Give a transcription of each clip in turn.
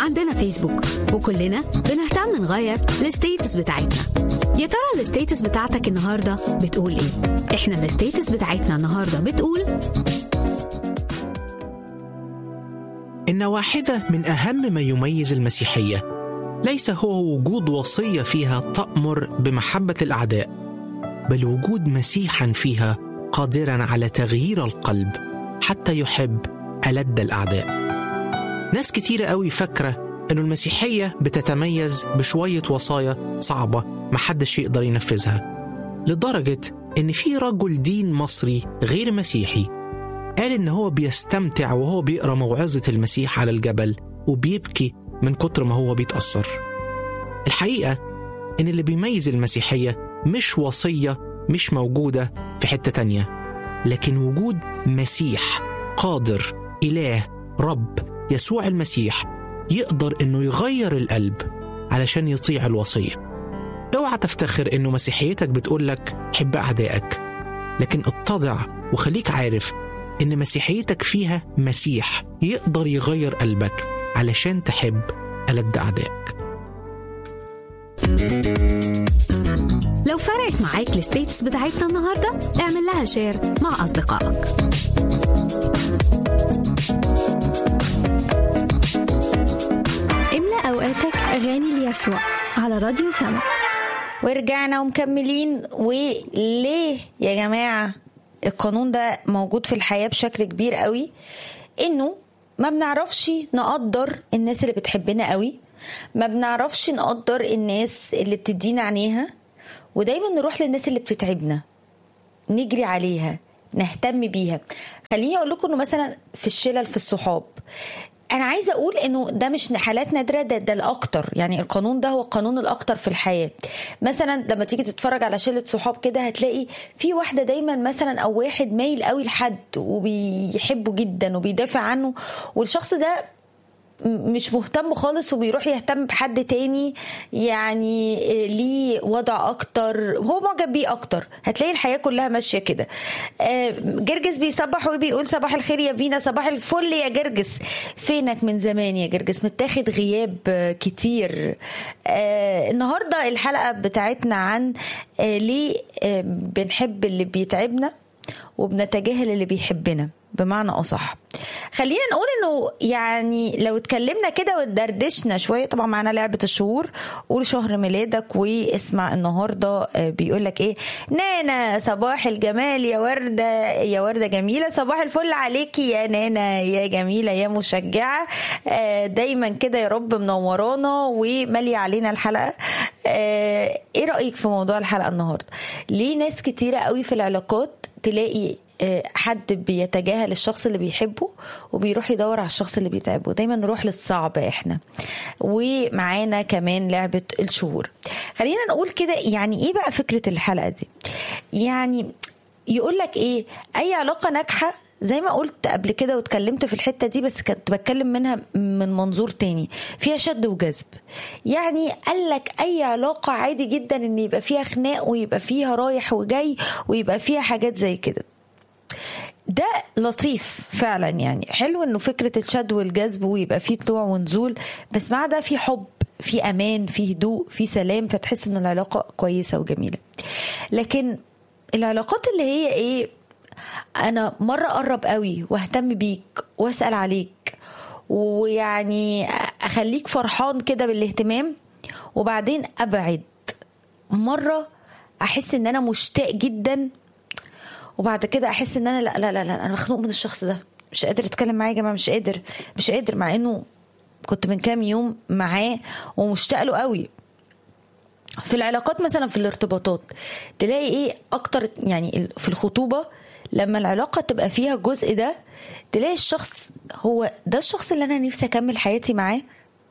وعندنا فيسبوك، وكلنا بنهتم نغير الستيتس بتاعتنا. يا ترى الستيتس بتاعتك النهاردة بتقول ايه؟ احنا الستيتس بتاعتنا النهاردة بتقول إن واحدة من أهم ما يميز المسيحية ليس هو وجود وصية فيها تأمر بمحبة الأعداء، بل وجود مسيحا فيها قادرا على تغيير القلب حتى يحب ألد الأعداء. ناس كتيرة قوي فاكرة إنه المسيحية بتتميز بشوية وصايا صعبة محدش يقدر ينفذها، لدرجة إن في رجل دين مصري غير مسيحي قال إن هو بيستمتع وهو بيقرأ موعظة المسيح على الجبل وبيبكي من كتر ما هو بيتأثر. الحقيقة إن اللي بيميز المسيحية مش وصية مش موجودة في حتة تانية، لكن وجود مسيح قادر، إله، رب يسوع المسيح يقدر إنه يغير القلب علشان يطيع الوصية. اوعى تفتخر إنه مسيحيتك بتقولك حب أعدائك، لكن اتضع وخليك عارف إن مسيحيتك فيها مسيح يقدر يغير قلبك علشان تحب ألد أعدائك. لو فرقت معاك الستيتس بتاعتنا النهاردة اعمل لها شير مع أصدقائك. املأ أوقاتك أغاني ليسوع على راديو سما. ورجعنا ومكملين. وليه يا جماعة القانون ده موجود في الحياة بشكل كبير قوي؟ إنه ما بنعرفش نقدر الناس اللي بتحبنا قوي، ما بنعرفش نقدر الناس اللي بتدينا عينيها، ودايما نروح للناس اللي بتتعبنا نجري عليها نهتم بيها. خليني اقول لكم انه مثلا في الشلل في الصحاب، انا عايزه اقول انه ده مش حالات نادره، ده الاكتر. يعني القانون ده هو القانون الاكتر في الحياه. مثلا لما تيجي تتفرج على شله صحاب كده هتلاقي في واحده دايما مثلا او واحد مايل قوي لحد وبيحبه جدا وبيدافع عنه، والشخص ده مش مهتم خالص وبيروح يهتم بحد تاني يعني ليه وضع اكتر، هو معجب بيه اكتر. هتلاقي الحياة كلها ماشية كده. جرجس بيصبح وبيقول صباح الخير يا فينا، صباح الفل يا جرجس، فينك من زمان يا جرجس، متاخد غياب كتير. النهاردة الحلقة بتاعتنا عن ليه بنحب اللي بيتعبنا وبنتجاهل اللي بيحبنا، بمعنى أصح. خلينا نقول انه يعني لو اتكلمنا كده واتدردشنا شوية، طبعا معنا لعبة الشهور، قول شهر ميلادك واسمع النهاردة بيقولك ايه. نانا صباح الجمال يا وردة، يا وردة جميلة، صباح الفل عليكي يا نانا يا جميلة يا مشجعة، دايما كده يا رب منورانا ومالي علينا الحلقة. ايه رأيك في موضوع الحلقة النهاردة؟ ليه ناس كتيرة قوي في العلاقات تلاقي حد بيتجاهل الشخص اللي بيحبه وبيروح يدور على الشخص اللي بيتعبه؟ دايما نروح للصعب احنا. ومعانا كمان لعبة الشهور. خلينا نقول كده، يعني ايه بقى فكرة الحلقة دي؟ يعني يقولك ايه، اي علاقة ناجحة زي ما قلت قبل كده واتكلمت في الحتة دي، بس كنت بتكلم منها من منظور تاني، فيها شد وجذب. يعني قالك اي علاقة عادي جدا ان يبقى فيها خناق ويبقى فيها رايح وجاي ويبقى فيها حاجات زي كده. ده لطيف فعلا، يعني حلو انه فكرة الشد والجذب ويبقى فيه طلوع ونزول، بس مع ده في حب، في امان، في هدوء، في سلام، فتحس ان العلاقة كويسة وجميلة. لكن العلاقات اللي هي ايه، انا مرة اقرب قوي واهتم بيك واسأل عليك ويعني اخليك فرحان كده بالاهتمام، وبعدين ابعد مرة احس ان انا مشتاق جدا، وبعد كده احس ان انا لا لا لا, لا انا مخنوق من الشخص ده، مش قادر اتكلم معاه يا جماعه، مش قادر مع انه كنت من كام يوم معاه ومشتاق له قوي. في العلاقات مثلا في الارتباطات تلاقي ايه اكتر، يعني في الخطوبه لما العلاقه تبقى فيها الجزء ده تلاقي الشخص هو ده الشخص اللي انا نفسي اكمل حياتي معاه،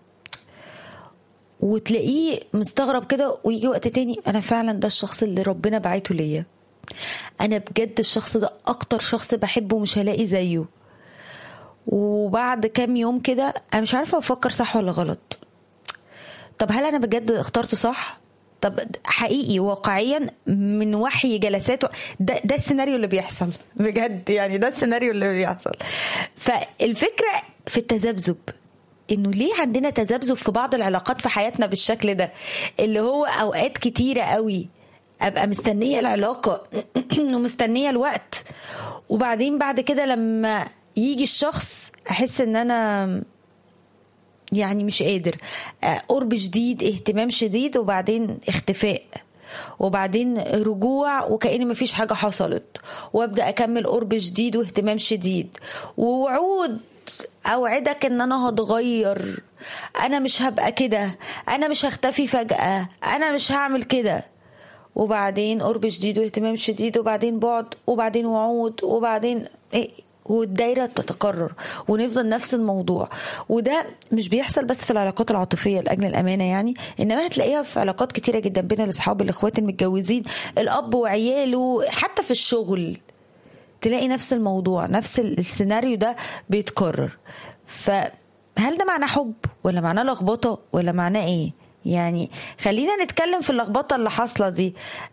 وتلاقيه مستغرب كده، ويجي وقت تاني انا فعلا ده الشخص اللي ربنا بعته ليا، انا بجد الشخص ده اكتر شخص بحبه مش هلاقي زيه. وبعد كام يوم كده انا مش عارفه افكر صح ولا غلط. طب هل انا بجد اخترت صح؟ طب حقيقي واقعيا من وحي جلسات ده السيناريو اللي بيحصل بجد، يعني ده السيناريو اللي بيحصل. فالفكره في التذبذب، انه ليه عندنا تذبذب في بعض العلاقات في حياتنا بالشكل ده، اللي هو اوقات كتيرة قوي ابقى مستنية العلاقة ومستنية الوقت، وبعدين بعد كده لما يجي الشخص احس ان انا يعني مش قادر، قرب شديد، اهتمام شديد، وبعدين اختفاء، وبعدين رجوع وكأن مفيش حاجة حصلت، وابدأ اكمل قرب شديد واهتمام شديد، ووعود اوعدك ان انا هتغير، انا مش هبقى كده، انا مش هختفي فجأة، انا مش هعمل كده، وبعدين قرب شديد واهتمام شديد، وبعدين بعد، وبعدين وعود، وبعدين والدايرة تتكرر، ونفضل نفس الموضوع. وده مش بيحصل بس في العلاقات العاطفية لأجل الأمانة يعني، إنما هتلاقيها في علاقات كتيرة جدا بين الأصحاب، الأخوات المتجوزين، الأب وعياله، حتى في الشغل تلاقي نفس الموضوع، نفس السيناريو ده بيتكرر. فهل ده معناه حب ولا معناه لخبطة ولا معناه إيه؟ يعني خلينا نتكلم في اللخبطة اللي حاصلة دي.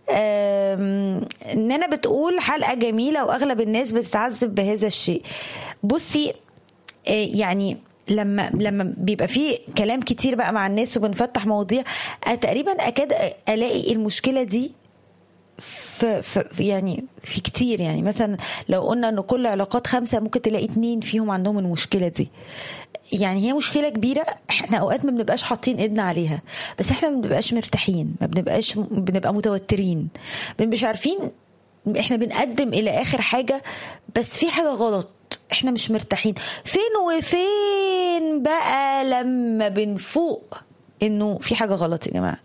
إننا بتقول حلقة جميلة وأغلب الناس بتتعذب بهذا الشيء. بصي يعني لما بيبقى فيه كلام كتير بقى مع الناس وبنفتح مواضيع، تقريبا أكاد ألاقي المشكلة دي يعني في كتير. يعني مثلا لو قلنا إنه كل علاقات 5 ممكن تلاقي 2 فيهم عندهم المشكلة دي. يعني هي مشكلة كبيرة، احنا اوقات ما بنبقاش حاطين ايدنا عليها، بس احنا ما بنبقاش مرتاحين، بنبقى متوترين، مش عارفين احنا بنقدم الى اخر حاجة، بس في حاجة غلط، احنا مش مرتاحين. فين وفين بقى لما بنفوق انه في حاجة غلط يا جماعة.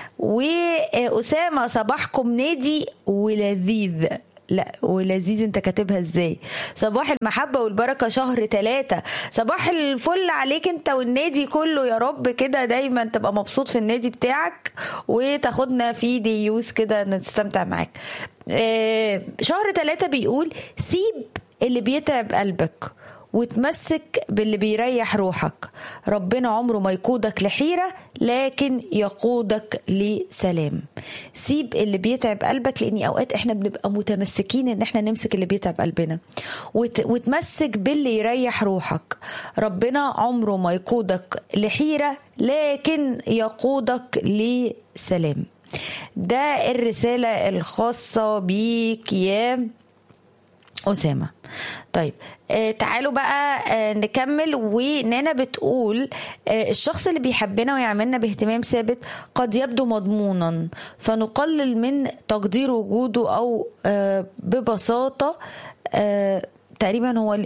وأسامة صباحكم نادي ولذيذ. لا ولذيذ انت كاتبها ازاي؟ صباح المحبة والبركة شهر 3. صباح الفل عليك انت والنادي كله، يا رب كده دايما تبقى مبسوط في النادي بتاعك وتاخدنا في ديوس كده نستمتع معاك. شهر 3 بيقول سيب اللي بيتعب قلبك وتمسك باللي بيريح روحك. ربنا عمره ما يقودك لحيرة لكن يقودك لسلام. سيب اللي بيتعب قلبك، لأني أوقات إحنا بنبقى متمسكين إن إحنا نمسك اللي بيتعب قلبنا، وتمسك باللي يريح روحك. ربنا عمره ما يقودك لحيرة لكن يقودك لسلام. ده الرسالة الخاصة بيك يا أسامة. طيب تعالوا بقى نكمل. ونانا بتقول الشخص اللي بيحبنا ويعملنا باهتمام ثابت قد يبدو مضمونا، فنقلل من تقدير وجوده، أو ببساطة تقريبا هو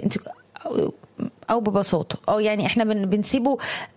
أو ببساطة، أو يعني إحنا بنسيبه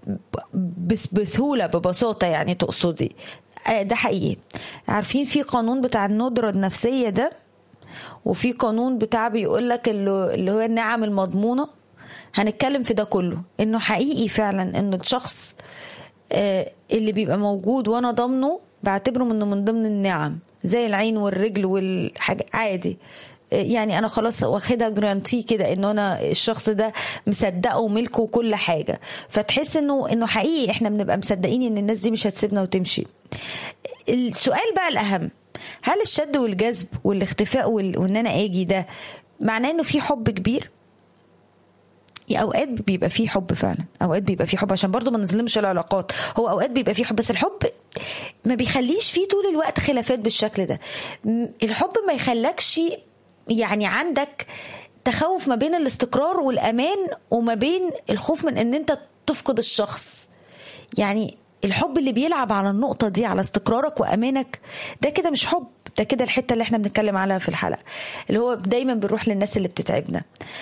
بسهولة، ببساطة يعني تقصدي. ده حقيقي. عارفين في قانون بتاع الندرة النفسية ده، وفي قانون بتاع بيقولك اللي هو النعم المضمونة. هنتكلم في ده كله، انه حقيقي فعلا انه الشخص اللي بيبقى موجود وانا ضمنه بعتبره منه من ضمن النعم، زي العين والرجل والحاجة عادي. يعني انا خلاص واخدها جرانتي كده انه انا الشخص ده مصدقه وملكه وكل حاجة، فتحس انه حقيقي احنا بنبقى مصدقين ان الناس دي مش هتسيبنا وتمشي. السؤال بقى الاهم، هل الشد والجذب والاختفاء وان انا اجي ده معناه انه في حب كبير؟ اوقات بيبقى فيه حب فعلا، اوقات بيبقى فيه حب، عشان برضو ما نظلمش العلاقات. هو اوقات بيبقى فيه حب، بس الحب ما بيخليش فيه طول الوقت خلافات بالشكل ده. الحب ما يخلكش يعني عندك تخوف ما بين الاستقرار والامان وما بين الخوف من ان انت تفقد الشخص. يعني الحب اللي بيلعب على النقطة دي، على استقرارك وأمانك، ده كده مش حب، ده كده الحتة اللي احنا بنتكلم عليها في الحلقة، اللي هو دايما بنروح للناس اللي بتتعبنا.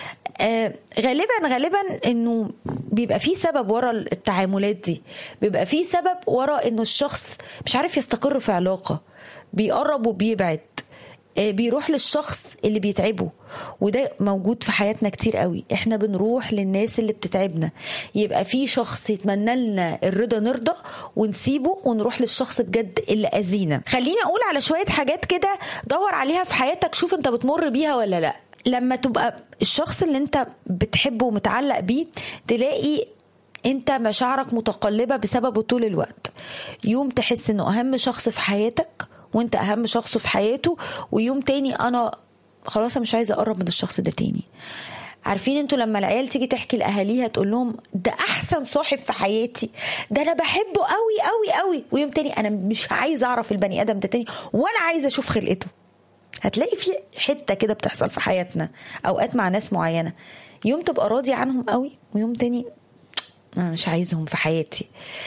غالبا انه بيبقى فيه سبب ورا التعاملات دي، بيبقى فيه سبب ورا انه الشخص مش عارف يستقر في علاقة، بيقرب وبيبعد، بيروح للشخص اللي بيتعبه. وده موجود في حياتنا كتير قوي، احنا بنروح للناس اللي بتتعبنا. يبقى في شخص يتمنى لنا الرضا نرضى ونسيبه ونروح للشخص بجد اللي أذينا. خليني اقول على شوية حاجات كده دور عليها في حياتك، شوف انت بتمر بيها ولا لا. لما تبقى الشخص اللي انت بتحبه ومتعلق بيه تلاقي انت مشاعرك متقلبة بسببه طول الوقت. يوم تحس انه اهم شخص في حياتك وانت اهم شخص في حياته، ويوم تاني انا خلاص مش عايزة اقرب من الشخص ده تاني. عارفين انتوا لما العيال تيجي تحكي لأهاليها تقول لهم ده أحسن صاحب في حياتي، ده أنا بحبه قوي قوي قوي، ويوم تاني أنا مش عايزة أعرف البني آدم ده تاني ولا عايزة أشوف خلقته. هتلاقي في حتة كده بتحصل في حياتنا أوقات مع ناس معينة، يوم تبقى راضي عنهم قوي ويوم تاني مش عايزهم في حياتي.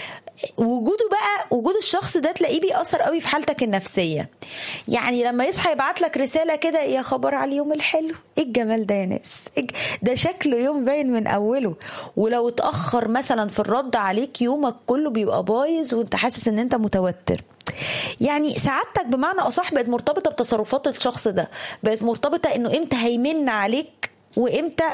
وجود الشخص ده تلاقيه بيأثر قوي في حالتك النفسية. يعني لما يصحى يبعت لك رسالة كده يا خبر على اليوم الحلو، ايه الجمال ده يا ناس، ده شكله يوم باين من اوله. ولو اتأخر مثلا في الرد عليك يومك كله بيبقى بايظ وانت حاسس ان انت متوتر. يعني سعادتك بمعنى أصح بقت مرتبطة بتصرفات الشخص ده، بقت مرتبطة انه امتى هيمن عليك وامتى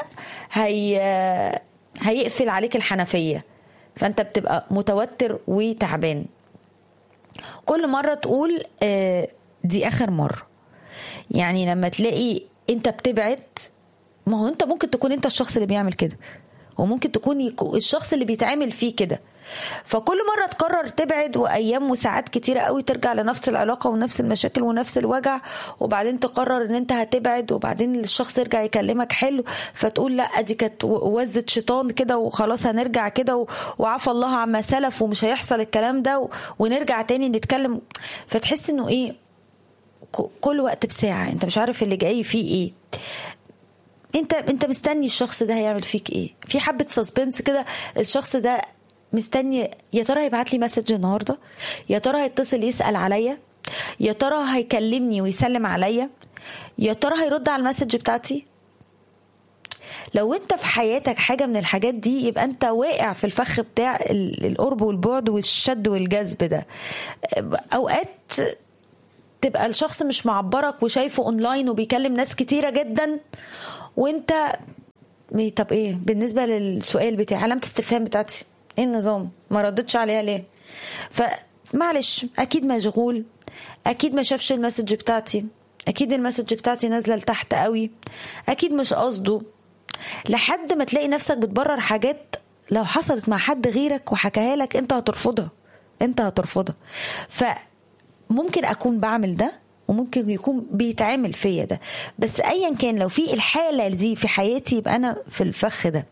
هيقفل عليك الحنفية. فانت بتبقى متوتر وتعبان. كل مرة تقول دي اخر مرة. يعني لما تلاقي انت بتبعد، ما هو انت ممكن تكون انت الشخص اللي بيعمل كده، وممكن تكون الشخص اللي بيتعامل فيه كده. فكل مرة تقرر تبعد، وأيام وساعات كتيرة قوي ترجع لنفس العلاقة ونفس المشاكل ونفس الوجع، وبعدين تقرر ان انت هتبعد، وبعدين الشخص يرجع يكلمك حلو فتقول لا دي كانت وزة شيطان كده وخلاص هنرجع كده وعفى الله عما سلف ومش هيحصل الكلام ده ونرجع تاني نتكلم. فتحس انه ايه، كل وقت بساعة انت مش عارف اللي جاي فيه ايه. انت مستني الشخص ده هيعمل فيك ايه، في حبة سسبنس كده. الشخص ده مستني يا ترى هيبعت لي مسج النهارده، يا ترى هيتصل يسأل عليا، يا ترى هيكلمني ويسلم عليا، يا ترى هيرد على المسج بتاعتي. لو انت في حياتك حاجة من الحاجات دي يبقى انت واقع في الفخ بتاع القرب والبعد والشد والجذب ده. اوقات تبقى الشخص مش معبرك وشايفه اونلاين وبيكلم ناس كتيرة جدا، وانت طب ايه بالنسبة للسؤال بتاعي، علامة استفهام بتاعتي ايه النظام، ما ردتش عليها ليه؟ فمعلش اكيد مشغول، اكيد ما شافش المسج بتاعتي، اكيد المسج بتاعتي نازله لتحت قوي، اكيد مش قصده. لحد ما تلاقي نفسك بتبرر حاجات لو حصلت مع حد غيرك وحكاها لك انت هترفضها. فممكن اكون بعمل ده وممكن يكون بيتعامل فيا ده، بس ايا كان لو في الحاله دي في حياتي يبقى انا في الفخ ده.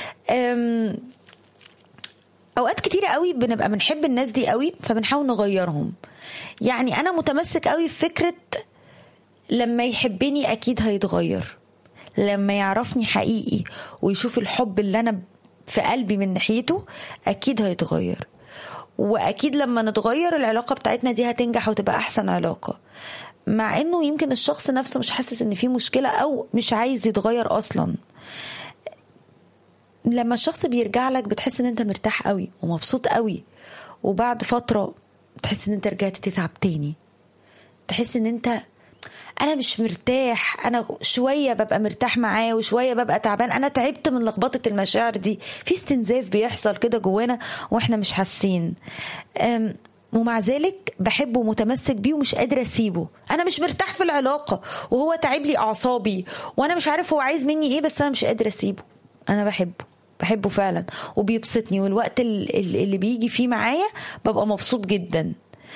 اوقات كتيرة قوي بنبقى بنحب الناس دي قوي فبنحاول نغيرهم. يعني انا متمسك قوي في فكرة لما يحبني اكيد هيتغير، لما يعرفني حقيقي ويشوف الحب اللي انا في قلبي من ناحيته اكيد هيتغير، واكيد لما نتغير العلاقة بتاعتنا دي هتنجح وتبقى احسن علاقة. مع انه يمكن الشخص نفسه مش حاسس ان في مشكلة او مش عايز يتغير اصلا. لما الشخص بيرجع لك بتحس ان انت مرتاح قوي ومبسوط قوي، وبعد فترة تحس ان انت رجعت تتعب تاني، تحس ان انت انا مش مرتاح، انا شوية ببقى مرتاح معاه وشوية ببقى تعبان، انا تعبت من لخبطة المشاعر دي. في استنزاف بيحصل كده جوانا واحنا مش حاسين، ومع ذلك بحبه ومتمسك بيه ومش قادرة اسيبه. انا مش مرتاح في العلاقة وهو تعب لي اعصابي وانا مش عارف هو عايز مني ايه، بس انا مش قادرة اسيبه. انا بحبه فعلا وبيبسطني، والوقت اللي بيجي فيه معايا ببقى مبسوط جدا.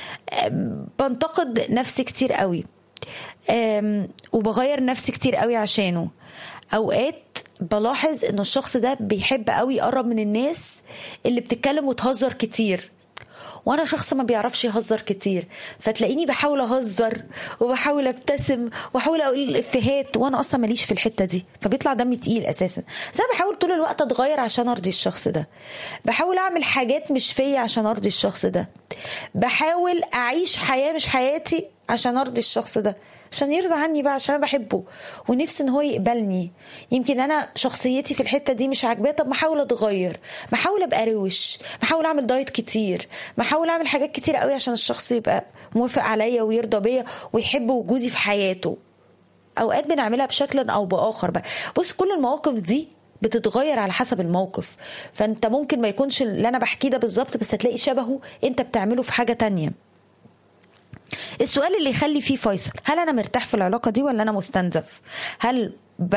بنتقد نفسي كتير قوي وبغير نفسي كتير قوي عشانه. اوقات بلاحظ ان الشخص ده بيحب قوي يقرب من الناس اللي بتتكلم وتهزر كتير، وانا شخص ما بيعرفش يهزر كتير، فتلاقيني بحاول اهزر وبحاول ابتسم وبحاول اقول الافيهات وانا اصلا ماليش في الحته دي، فبيطلع دمي تقيل اساسا. بس انا بحاول طول الوقت اتغير عشان ارضي الشخص ده، بحاول اعمل حاجات مش فيا عشان ارضي الشخص ده، بحاول اعيش حياه مش حياتي عشان ارضي الشخص ده، عشان يرضى عني بقى، عشان بحبه ونفسي ان هو يقبلني. يمكن انا شخصيتي في الحته دي مش عاجباه، طب ما احاول اتغير، ما احاول ابقى روش، ما احاول اعمل دايت كتير، ما احاول اعمل حاجات كتير قوي عشان الشخص يبقى موافق عليا ويرضى بيا ويحب وجودي في حياته. اوقات بنعملها بشكل او باخر بقى. بص كل المواقف دي بتتغير على حسب الموقف، فانت ممكن ما يكونش اللي انا بحكيه ده بالظبط، بس هتلاقي شبهه انت بتعمله في حاجه تانية. السؤال اللي يخلي فيه فيصل، هل أنا مرتاح في العلاقة دي ولا أنا مستنزف؟ هل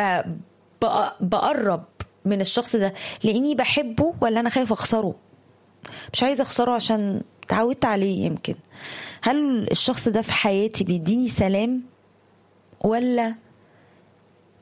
بقرب من الشخص ده لأني بحبه ولا أنا خايف أخسره؟ مش عايز أخسره عشان تعودت عليه يمكن. هل الشخص ده في حياتي بيديني سلام ولا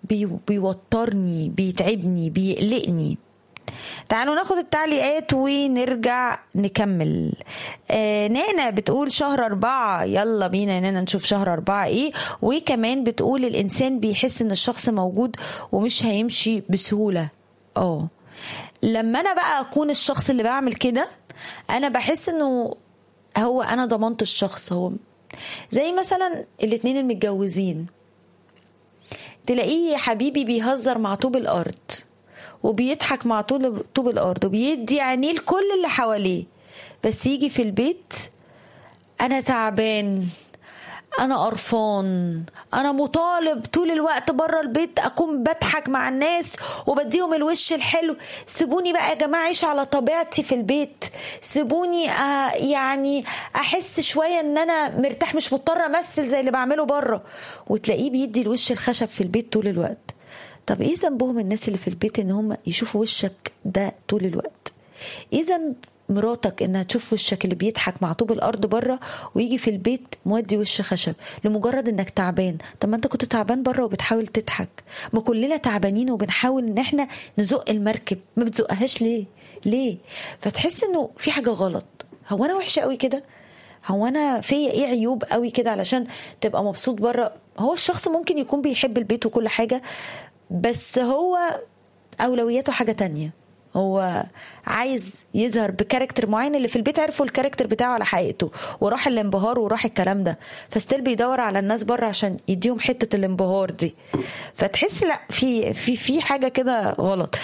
بيوترني، بيتعبني، بيقلقني. تعالوا ناخد التعليقات ونرجع نكمل. نانا بتقول شهر 4، يلا بينا نانا نشوف شهر 4 ايه. وكمان بتقول الانسان بيحس ان الشخص موجود ومش هيمشي بسهولة. لما انا بقى اكون الشخص اللي بعمل كده، انا بحس انه هو انا ضمنت الشخص. هو زي مثلا الاتنين المتجوزين، تلاقيه يا حبيبي بيهزر مع طوب الارض وبيضحك مع طوب الارض وبيدي عينيه لكل اللي حواليه، بس يجي في البيت انا تعبان، انا قرفان، انا مطالب طول الوقت بره البيت اكون بضحك مع الناس وبديهم الوش الحلو. سيبوني بقى يا جماعه اعيش على طبيعتي في البيت، سيبوني يعني احس شويه ان انا مرتاح، مش مضطر امثل زي اللي بعمله بره. وتلاقيه بيدي الوش الخشب في البيت طول الوقت. طب ايه ذنبهم الناس اللي في البيت ان هم يشوفوا وشك ده طول الوقت؟ ايه ذنب مراتك انها تشوف وشك اللي بيضحك مع طوب الارض بره ويجي في البيت مودي وش خشب لمجرد انك تعبان؟ طب ما انت كنت تعبان بره وبتحاول تضحك. ما كلنا تعبانين وبنحاول ان احنا نزق المركب، ما بتزقهاش ليه؟ فتحس انه في حاجه غلط. هو انا وحشه قوي كده؟ هو انا فيا ايه عيوب قوي كده علشان تبقى مبسوط بره؟ هو الشخص ممكن يكون بيحب البيت وكل حاجه، بس هو اولوياته حاجه تانية. هو عايز يظهر بكاركتر معين، اللي في البيت عرفوا الكاركتر بتاعه على حقيقته وراح الانبهار وراح الكلام ده، فستيل بيدور على الناس بره عشان يديهم حتة الانبهار دي. فتحس لا في حاجة كده غلط.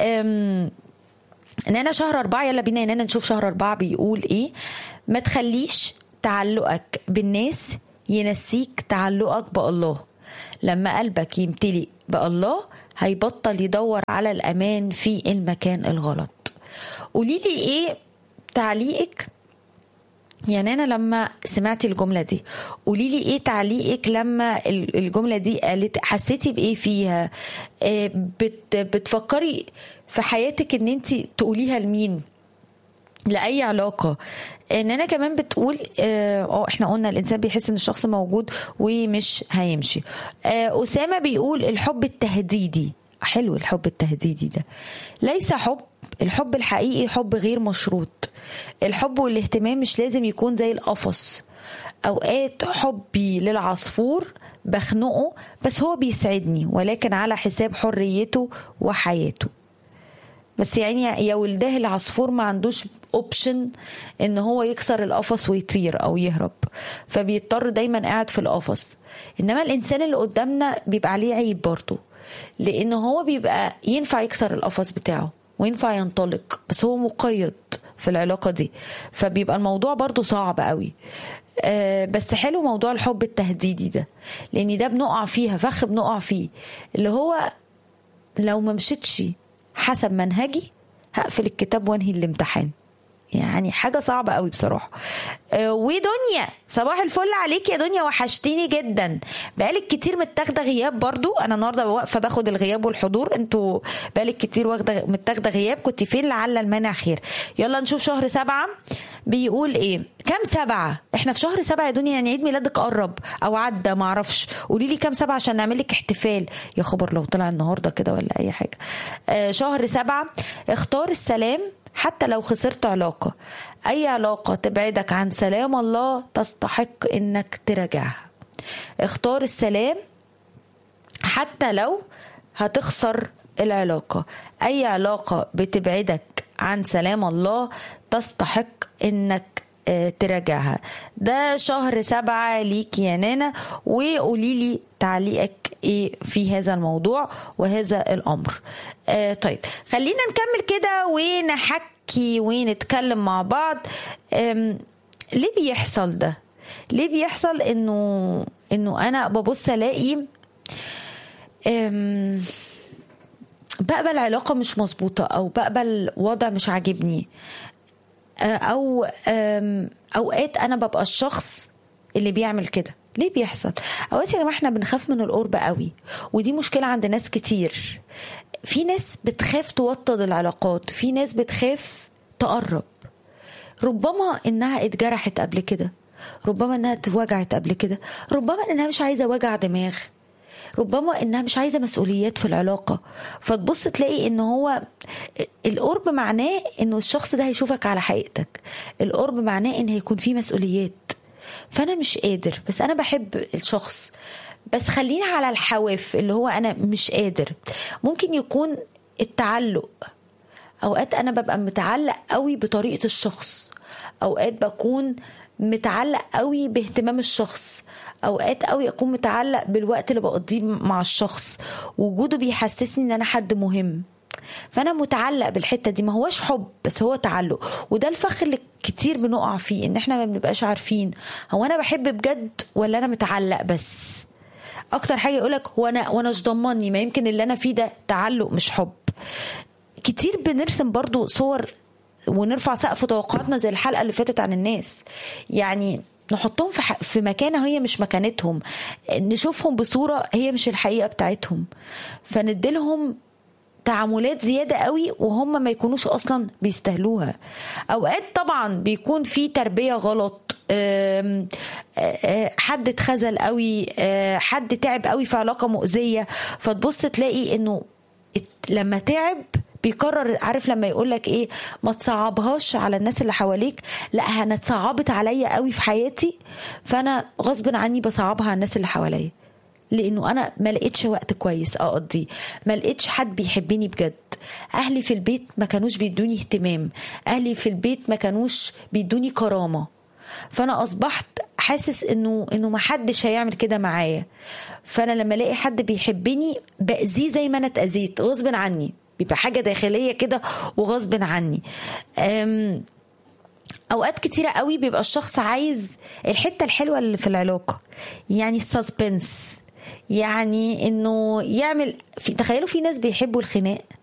نانا شهر 4، يلا بينا نانا نشوف شهر 4 بيقول ايه. ما تخليش تعلقك بالناس ينسيك تعلقك بالله. لما قلبك يمتلئ بالله هيبطل يدور على الأمان في المكان الغلط. قوليلي ايه تعليقك يعني أنا لما سمعتي الجملة دي؟ قوليلي ايه تعليقك لما الجملة دي قالت؟ حسيتي بإيه فيها؟ بتفكري في حياتك ان انت تقوليها لمين؟ لأي علاقة؟ ان انا كمان بتقول احنا قلنا الانسان بيحس ان الشخص موجود ومش هيمشي. أسامة بيقول الحب التهديدي. حلو الحب التهديدي ده، ليس حب. الحب الحقيقي حب غير مشروط. الحب والاهتمام مش لازم يكون زي القفص. اوقات حبي للعصفور بخنقه بس هو بيسعدني، ولكن على حساب حريته وحياته. بس يعني يا ولده العصفور ما عندوش اوبشن ان هو يكسر القفص ويطير او يهرب، فبيضطر دايما قاعد في القفص. انما الانسان اللي قدامنا بيبقى عليه عيب برضه، لان هو بيبقى ينفع يكسر القفص بتاعه وينفع ينطلق، بس هو مقيد في العلاقة دي، فبيبقى الموضوع برضه صعب قوي. بس حلو موضوع الحب التهديدي ده، لان ده بنقع فيها فخ، بنقع فيه اللي هو لو ما مشيتش حسب منهجي هقفل الكتاب وانهي الامتحان. يعني حاجة صعبة قوي بصراحة. ودنيا صباح الفل عليك يا دنيا، وحشتيني جدا، بقالك كتير متاخده غياب. برضو انا النهارده واقفه باخد الغياب والحضور، انتوا بقالك كتير واخده متاخده غياب، كنت فين؟ لعل المانع خير. يلا نشوف شهر 7 بيقول ايه. كام 7؟ احنا في شهر 7 يا دنيا، يعني عيد ميلادك قرب او عدى معرفش. قولي لي كام 7 عشان نعمل لك احتفال. يا خبر لو طلع النهارده كده ولا اي حاجه. شهر 7، اختار السلام حتى لو خسرت علاقة. أي علاقة تبعدك عن سلام الله تستحق إنك تراجعها. اختار السلام حتى لو هتخسر العلاقة. أي علاقة بتبعدك عن سلام الله تستحق إنك تراجعها. ده شهر 7 ليك يا نانا، وقوليلي تعليقك ايه في هذا الموضوع وهذا الامر. طيب خلينا نكمل كده ونحكي ونتكلم مع بعض. ليه بيحصل ده؟ ليه بيحصل انه انا ببص الاقي بقبل علاقة مش مظبوطة، او بقبل وضع مش عاجبني، او اوقات انا ببقى الشخص اللي بيعمل كده. ليه بيحصل؟ اوقات يا جماعه احنا بنخاف من القرب قوي، ودي مشكله عند ناس كتير. في ناس بتخاف توطد العلاقات، في ناس بتخاف تقرب، ربما انها اتجرحت قبل كده، ربما انها اتوجعت قبل كده، ربما انها مش عايزه وجع دماغ، ربما انها مش عايزة مسؤوليات في العلاقة. فتبص تلاقي ان هو القرب معناه انه الشخص ده هيشوفك على حقيقتك، القرب معناه ان هيكون فيه مسؤوليات. فانا مش قادر، بس انا بحب الشخص، بس خلينا على الحواف اللي هو انا مش قادر. ممكن يكون التعلق، اوقات انا ببقى متعلق قوي بطريقة الشخص، اوقات بكون متعلق قوي باهتمام الشخص، اوقات قوي اكون متعلق بالوقت اللي بقضيه مع الشخص، وجوده بيحسسني ان انا حد مهم. فانا متعلق بالحته دي، ما هوش حب بس هو تعلق. وده الفخ اللي كتير بنقع فيه، ان احنا ما بنبقاش عارفين هو انا بحب بجد ولا انا متعلق بس. اكتر حاجه يقولك هو انا وانا مش ضمني، ما يمكن اللي انا فيه ده تعلق مش حب. كتير بنرسم برضو صور ونرفع سقف توقعاتنا زي الحلقه اللي فاتت عن الناس، يعني نحطهم في مكانه هي مش مكانتهم، نشوفهم بصوره هي مش الحقيقه بتاعتهم، فنديلهم تعاملات زيادة قوي وهم ما يكونوش أصلا بيستهلوها. أوقات طبعا بيكون في تربية غلط، حد اتخذل قوي، حد تعب قوي في علاقة مؤذية، فتبص تلاقي إنه لما تعب بيقرر، عارف لما يقولك ايه، ما تصعبهاش على الناس اللي حواليك، لا انا اتصعبت عليا قوي في حياتي، فانا غصب عني بصعبها على الناس اللي حواليا، لانه انا ما لقيتش وقت كويس اقضي، ما لقيتش حد بيحبني بجد، اهلي في البيت ما كانوش بيدوني اهتمام، اهلي في البيت ما كانوش بيدوني كرامة، فانا اصبحت حاسس انه ما حدش هيعمل كده معايا. فانا لما الاقي حد بيحبني باذيه زي ما انا اتاذيت غصب عني، بيبقى حاجة داخلية كده وغصب عني. اوقات كتيرة قوي بيبقى الشخص عايز الحتة الحلوة اللي في العلاقة، يعني السسبنس، يعني انه يعمل تخيلوا في ناس بيحبوا الخناق،